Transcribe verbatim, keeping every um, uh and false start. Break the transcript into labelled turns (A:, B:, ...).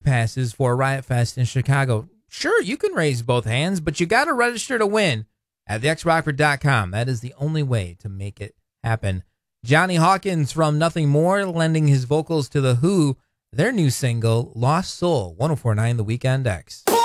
A: passes for Riot Fest in Chicago. Sure, you can raise both hands, but you got to register to win at the x rockford dot com. That is the only way to make it happen. Johnny Hawkins from Nothing More lending his vocals to The Who, their new single, Lost Soul, one oh four point nine The Weekend X.